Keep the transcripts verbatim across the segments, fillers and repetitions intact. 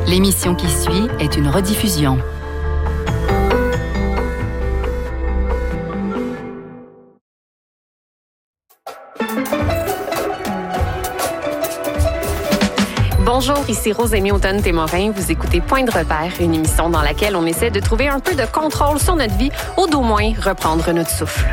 L'émission qui suit est une rediffusion. Bonjour, ici Rosémie Automne-Témorin. Vous écoutez Point de repère, une émission dans laquelle on essaie de trouver un peu de contrôle sur notre vie ou d'au moins reprendre notre souffle.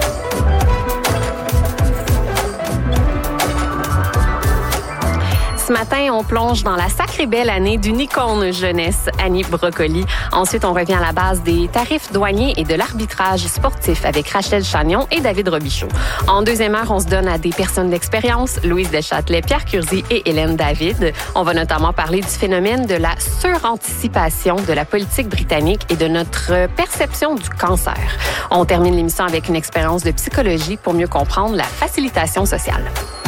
Ce matin, on plonge dans la sacrée belle année d'une icône jeunesse, Annie Brocoli. Ensuite, on revient à la base des tarifs douaniers et de l'arbitrage sportif avec Rachel Chagnon et David Robichaud. En deuxième heure, on se donne à des personnes d'expérience, Louise Deschâtelet, Pierre Curzi et Hélène David. On va notamment parler du phénomène de la suranticipation de la politique britannique et de notre perception du cancer. On termine l'émission avec une expérience de psychologie pour mieux comprendre la facilitation sociale.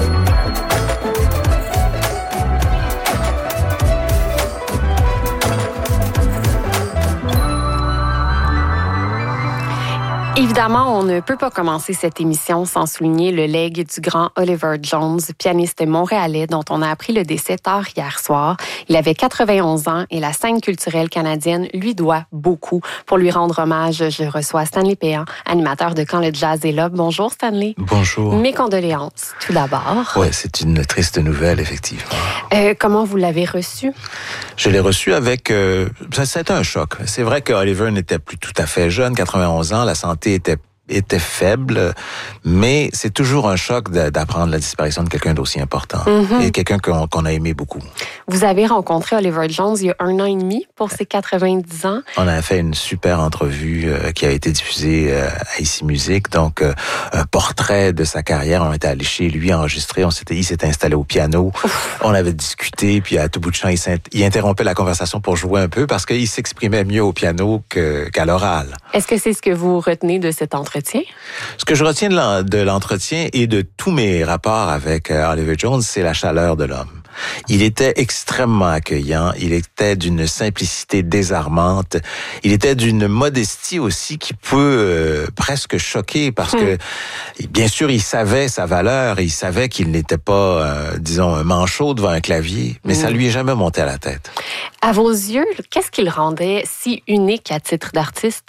Évidemment, on ne peut pas commencer cette émission sans souligner le legs du grand Oliver Jones, pianiste montréalais dont on a appris le décès tard hier soir. Il avait quatre-vingt-onze ans et la scène culturelle canadienne lui doit beaucoup. Pour lui rendre hommage, je reçois Stanley Péan, animateur de Quand le jazz est là. Bonjour Stanley. Bonjour. Mes condoléances, tout d'abord. Oui, c'est une triste nouvelle, effectivement. Euh, comment vous l'avez reçu? Je l'ai reçu avec... Euh, ça, ça a été un choc. C'est vrai que Oliver n'était plus tout à fait jeune, quatre-vingt-onze ans, la santé était était faible, mais c'est toujours un choc d'apprendre la disparition de quelqu'un d'aussi important mm-hmm. et quelqu'un qu'on, qu'on a aimé beaucoup. Vous avez rencontré Oliver Jones il y a un an et demi pour ses quatre-vingt-dix ans. On a fait une super entrevue euh, qui a été diffusée euh, à Ici Musique, donc euh, un portrait de sa carrière. On était allé chez lui enregistrer, on s'était, il s'était installé au piano, Ouf. On avait discuté, puis à tout bout de champ, il, il interrompait la conversation pour jouer un peu parce qu'il s'exprimait mieux au piano que, qu'à l'oral. Est-ce que c'est ce que vous retenez de cet entretien? Ce que je retiens de l'entretien et de tous mes rapports avec Oliver Jones, c'est la chaleur de l'homme. Il était extrêmement accueillant, il était d'une simplicité désarmante, il était d'une modestie aussi qui peut euh, presque choquer parce hmm. que, bien sûr, il savait sa valeur, il savait qu'il n'était pas, euh, disons, un manchot devant un clavier, mais hmm. ça lui est jamais monté à la tête. À vos yeux, qu'est-ce qui le rendait si unique à titre d'artiste?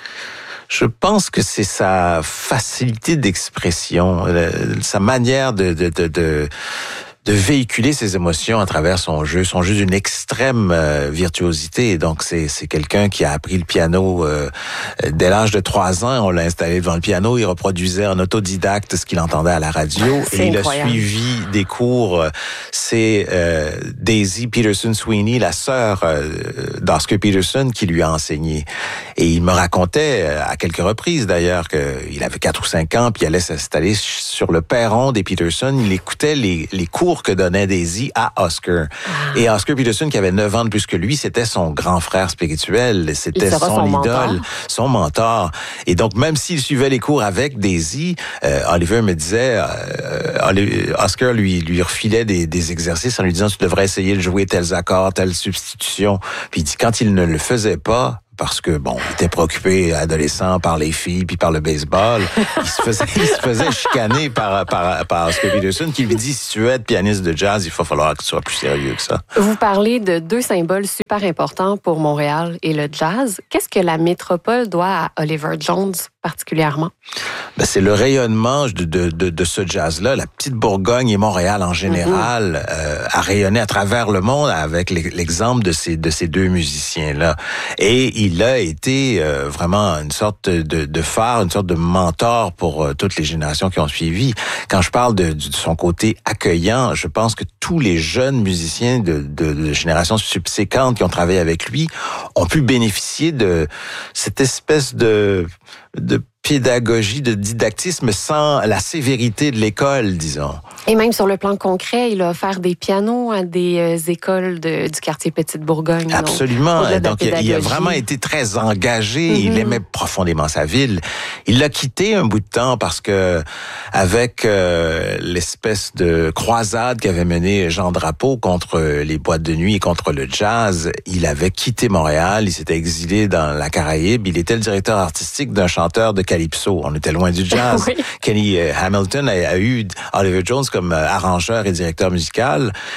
Je pense que c'est sa facilité d'expression, sa manière de, de, de, de de véhiculer ses émotions à travers son jeu, son jeu d'une extrême euh, virtuosité. Donc, c'est c'est quelqu'un qui a appris le piano euh, dès l'âge de trois ans. On l'a installé devant le piano. Il reproduisait en autodidacte ce qu'il entendait à la radio. C'est et il incroyable. a suivi des cours. C'est euh, Daisy Peterson-Sweeney, la sœur euh, d'Oscar Peterson, qui lui a enseigné. Et il me racontait, à quelques reprises d'ailleurs, qu'il avait quatre ou cinq ans, puis il allait s'installer sur le perron des Peterson. Il écoutait les, les cours que donnait Daisy à Oscar. Ah. Et Oscar Peterson, qui avait neuf ans de plus que lui, c'était son grand frère spirituel, c'était son, son idole, mentor. son mentor. Et donc, même s'il suivait les cours avec Daisy, euh, Oliver me disait, euh, Oscar lui, lui refilait des, des exercices en lui disant, tu devrais essayer de jouer tels accords, telle substitution. Puis il dit, quand il ne le faisait pas, parce que, bon, il était préoccupé, adolescent, par les filles, puis par le baseball. Il se faisait, il se faisait chicaner par, par, par Oscar Peterson, qui lui dit, si tu veux être pianiste de jazz, il va falloir que tu sois plus sérieux que ça. Vous parlez de deux symboles super importants pour Montréal et le jazz. Qu'est-ce que la métropole doit à Oliver Jones particulièrement? Ben, c'est le rayonnement de, de, de, de ce jazz-là. La petite Bourgogne et Montréal en général mm-hmm. euh, a rayonné à travers le monde avec l'exemple de ces, de ces deux musiciens-là. Et il a été euh, vraiment une sorte de, de phare, une sorte de mentor pour euh, toutes les générations qui ont suivi. Quand je parle de, de son côté accueillant, je pense que tous les jeunes musiciens de, de, de générations subséquentes qui ont travaillé avec lui ont pu bénéficier de cette espèce de de pédagogie, de didactisme sans la sévérité de l'école, disons. Et même sur le plan concret, il a offert des pianos à des euh, écoles de, du quartier Petite-Bourgogne. Absolument. Donc, donc il, il a vraiment été très engagé. Mm-hmm. Il aimait profondément sa ville. Il l'a quitté un bout de temps parce que, avec euh, l'espèce de croisade qu'avait menée Jean Drapeau contre les boîtes de nuit et contre le jazz, il avait quitté Montréal. Il s'était exilé dans la Caraïbe. Il était le directeur artistique d'un chanteur de calypso. On était loin du jazz. Oui. Kenny Hamilton a, a eu Oliver Jones comme arrangeur et directeur musical.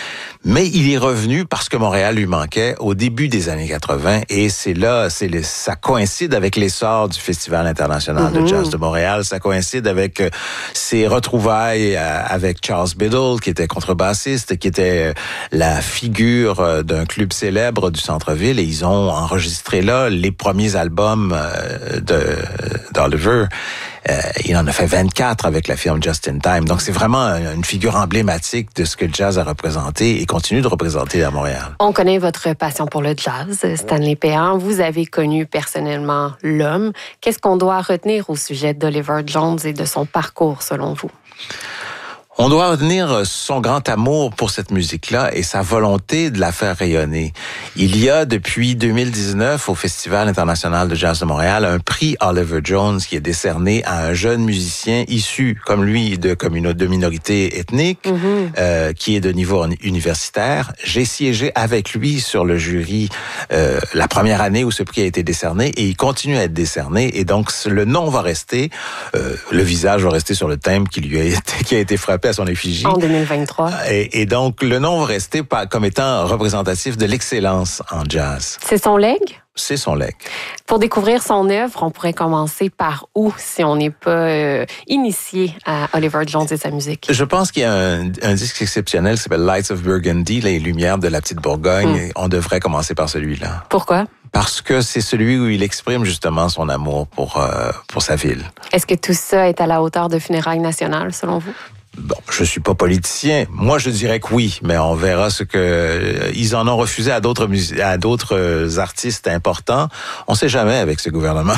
Mais il est revenu parce que Montréal lui manquait au début des années quatre-vingt et c'est là, c'est les, ça coïncide avec l'essor du Festival international mm-hmm. de jazz de Montréal. Ça coïncide avec euh, ses retrouvailles euh, avec Charles Biddle, qui était contrebassiste, qui était euh, la figure euh, d'un club célèbre du centre-ville et ils ont enregistré là les premiers albums euh, de d'Oliver. Euh, il en a fait vingt-quatre avec la firme Just in Time. Donc, c'est vraiment une figure emblématique de ce que le jazz a représenté et continue de représenter à Montréal. On connaît votre passion pour le jazz, Stanley Péan. Vous avez connu personnellement l'homme. Qu'est-ce qu'on doit retenir au sujet d'Oliver Jones et de son parcours, selon vous? On doit retenir son grand amour pour cette musique-là et sa volonté de la faire rayonner. Il y a depuis deux mille dix-neuf au Festival international de jazz de Montréal un prix Oliver Jones qui est décerné à un jeune musicien issu, comme lui, de communautés de minorités ethniques, mm-hmm. euh, qui est de niveau universitaire. J'ai siégé avec lui sur le jury euh, la première année où ce prix a été décerné et il continue à être décerné et donc le nom va rester, euh, le visage va rester sur le thème qui lui a été, qui a été frappé à son effigie. En deux mille vingt-trois. Et, et donc, le nom va rester pas, comme étant représentatif de l'excellence en jazz. C'est son legs? C'est son legs. Pour découvrir son œuvre, on pourrait commencer par où si on n'est pas euh, initié à Oliver Jones et sa musique? Je pense qu'il y a un, un disque exceptionnel qui s'appelle Lights of Burgundy, les lumières de la petite Bourgogne. Mm. On devrait commencer par celui-là. Pourquoi? Parce que c'est celui où il exprime justement son amour pour, euh, pour sa ville. Est-ce que tout ça est à la hauteur de Funérailles nationales, selon vous? Bon, je suis pas politicien. Moi, je dirais que oui, mais on verra ce que euh, ils en ont refusé à d'autres mus- à d'autres euh, artistes importants. On sait jamais avec ce gouvernement.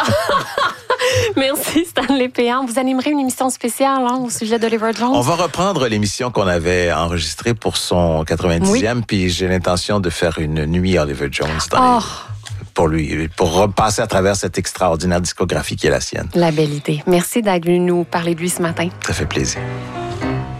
Merci Stanley Péan. Vous animerez une émission spéciale hein, au sujet d'Oliver Jones. On va reprendre l'émission qu'on avait enregistrée pour son quatre-vingt-dixième, oui. Puis j'ai l'intention de faire une nuit Oliver Jones dans oh. les... pour lui, pour repasser à travers cette extraordinaire discographie qui est la sienne. La belle idée. Merci d'être venu nous parler de lui ce matin. Ça fait plaisir.